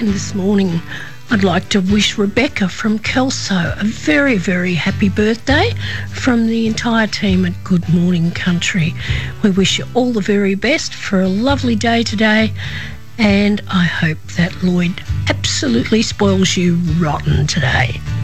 And this morning, I'd like to wish Rebecca from Kelso a very, very happy birthday from the entire team at Good Morning Country. We wish you all the very best for a lovely day today, and I hope that Lloyd absolutely spoils you rotten today.